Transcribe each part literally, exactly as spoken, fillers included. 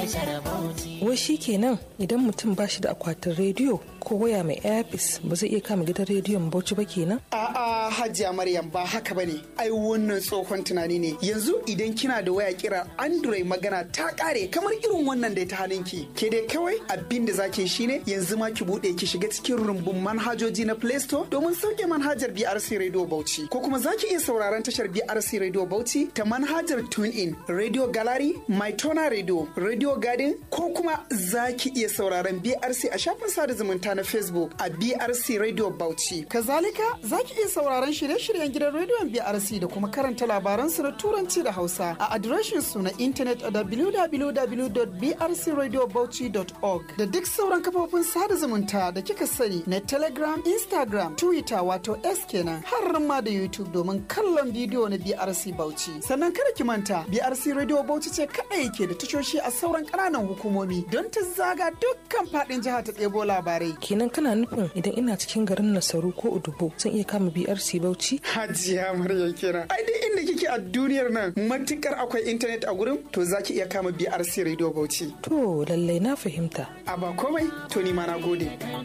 Wai shi kenan idan mutum ba shi da akwatin rediyo ko waya mai airpiece ba zai iya kama gidan rediyon Bauchi ba kenan? A'a Hajiya Maryam ba haka bane. Ai wannan tsohon tunani ne. Yanzu idan kina da waya kira Android magana ta kare kamar irin wannan da ta hannunki. Ke dai kawai abin da zaki shine yanzu ma ki bude ki shiga cikin rumbun manhajoji na Play Store domin sauke manhajar B R C Radio Bauchi. Ko kuma zaki iya sauraron tashar B R C Radio Bauchi ta manhajar TuneIn, Radio Gallery, MyTona Radio, Radio Garden ko kuma zaki iya sauraron B R C a shafin sada zumunta na Facebook a B R C Radio Bauchi. Kazalika zaki iya sauraron shirye-shiryen gidan rediyon B R C da kuma karanta labaran su na Turanci da Hausa a adireshin su na intanet a w w w dot b r c radio bauchi dot org da duk sauran kafofin sada zumunta da kika sani na Telegram, Instagram, Twitter wato X kenan har ma da YouTube domin kallon bidiyo na B R C Bauchi. Sannan kada ki manta B R C Radio Bauchi ce kadai ke da tashoshi a sauran ƙananan hukumomi don ta zaga dukkan faɗin jiha ta ɗebo labarai. Kenan kana nufin idan ina cikin garin Nasaru ko Udubo zan iya kama B R C Bauchi? Hajiya Maryam kenan. Ai duk inda kike a duniyar nan matukar akwai intanet a gurin to zaki iya kama B R C Radio Bauchi. To lallai na fahimta. A ba komai to ni ma na gode.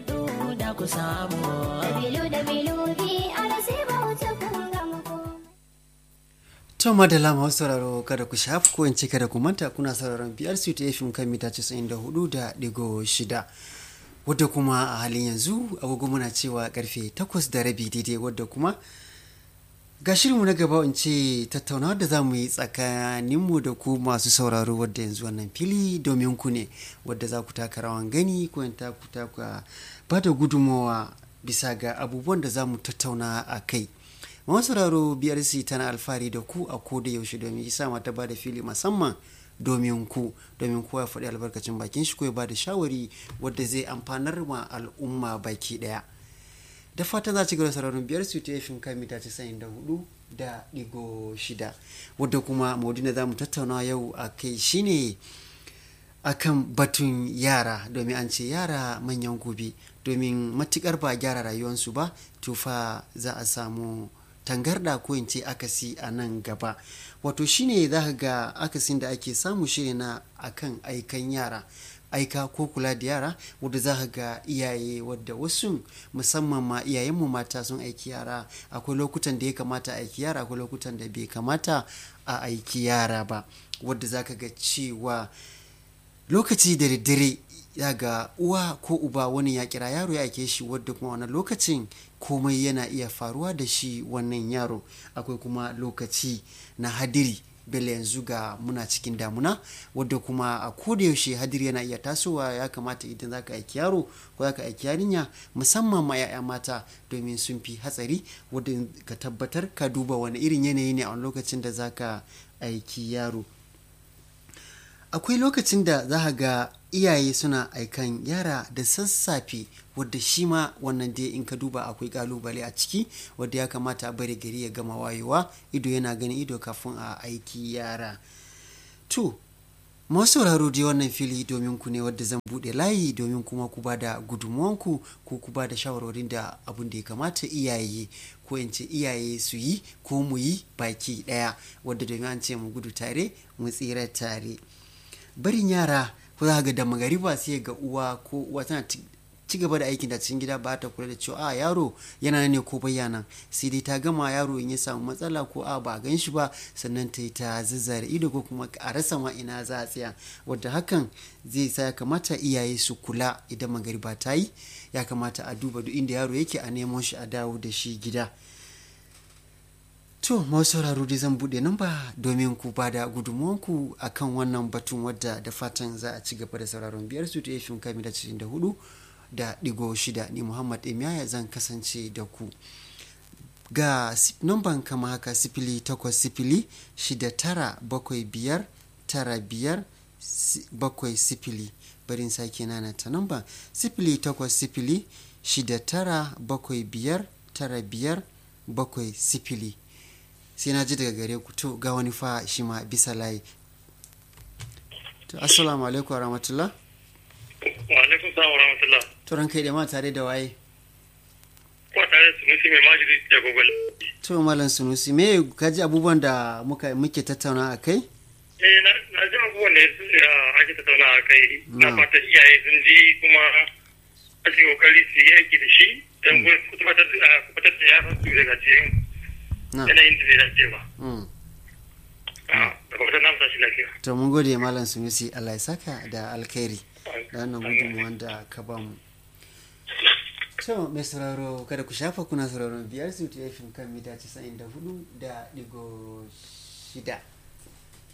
To madalla masu sauraro kada ku shafi ko in ce kada ku manta kuna sauraron B R C ta F M kan mita casa'in da hudu da digo shida. Wadda kuma a halin yanzu agogo muna cewa karfe takwas da rabi daidai wadda kuma ga shirinmu na gaba in ce tattaunawa da za mu yi tsakaninmu da ku masu sauraro wadda yanzu wannan fili domin ku ne wadda za ku taka rawan gani ko in ta ku taka ba da gudunmawa bisa ga abubuwan da za mu tattauna a kai. Masu sauraro B R C tana alfahari da ku a koda yaushe domin isa mata ba da fili musamman domin ku domin kowa ya faɗi albarkacin bakin shi ko ya ba da shawari wadda zai amfanar ma al'umma baki ɗaya. Da fatan za ci gaba sauraron biyar su ta yashin kan mita casa'in da hudu da digo shida wadda kuma maudina za mu tattauna yau a kai shine akan batun yara domin an ce yara manyan gobe domin matukar ba gyara rayuwarsu ba tufa za a samu tangarda ko in ce akasi a nan gaba. Wato shine za ka ga akasin da ake samu shi na akan aikan yara aika ko kula da yara wadda za ka ga iyaye wadda wasu musamman ma iyayenmu mata sun aiki yara akwai lokutan da ya kamata a aiki yara akwai lokutan da bai kamata a aiki yara ba wadda za ka ga cewa lokaci da daddare ya ga uwa ko uba wani ya kira yaro ya aike shi wadda kuma wannan lokacin komai yana iya faruwa da shi wannan yaro. Akwai kuma lokaci na hadiri bele yanzu ga muna cikin damuna wadda kuma a kodayaushe hadiri yana iya tasowa. Ya kamata idan za ka aiki yaro ko za ka aiki yarinya musamman ma 'ya'ya mata domin sun fi hatsari wadda ka tabbatar ka duba wani irin yanayi ne a wani lokacin da za ka aiki yaro. Akwai lokacin da za ga iyaye suna aikan yara da sassafe wadda shi ma wannan dai in ka duba akwai kalubale a ciki wadda ya kamata a bari gari ya gama wayewa ido yana ganin ido kafin a aiki yara. To masu sauraro dai wannan fili domin ku ne wadda zan bude layi domin kuma ku bada gudunmuwanku ko ku bada shawarorin da abun da ya kamata iyaye ko in ce iyaye su yi ko mu yi baki daya wadda domin an ce mu gudu tare mu tsira tare. Barin yara ko za ga da magariba sai ga uwa ko uwa tana ci gaba da aikin da cikin gida ba ta kula da cewa a yaro yana ne ko bayyana sai dai ta gama yaro in ya samu matsala ko a ba gan shi ba sannan ta yi ta zazzare ido ko kuma a rasa ma ina za a tsaya wadda hakan zai sa ya kamata iyaye su kula idan magariba ta yi ya kamata a duba duk inda yaro yake a nemo shi a dawo da shi gida. To masu sauraro dai zan buɗe namba domin ku ba da gudunmuwanku a kan wannan batun wadda da fatan za a ci gaba da sauraron biyar su ta yi shun kami da cikin da hudu da digo shida. Ni Muhammad Emiyaya zan kasance da ku. Ga namban kama haka sifili takwas sifili shida tara bakwai biyar tara biyar bakwai sifili. Barin sake nana ta namba sifili takwas sifili shida tara bakwai biyar tara biyar bakwai sifili. Sai na ji daga gare ku. To ga wani fa shi ma bisa layi. To assalamu alaikum wa rahmatullah. Wa alaikum salam wa rahmatullah. To ran kai da ma tare da waye? Ko tare da Sunusi mai majiri da Google. To malam Sunusi me ka ji abubuwan da muka muke tattauna a kai? Eh, na na ji abubuwan da ya ake tattauna a kai. Na fata iyaye sun ji kuma ake kokari su yi aiki da shi don kubatar da yaran su daga cikin yanayin da zai dace ba. Da kuma na musa shi lafiya. To mun gode Malam Sunusi, Allah ya saka da alkhairi da wannan gudunmuwan da ka ba mu. To mai sauraro kada ku shafa kuna sauraron biyar su ta kan mita casa'in da hudu da digo shida.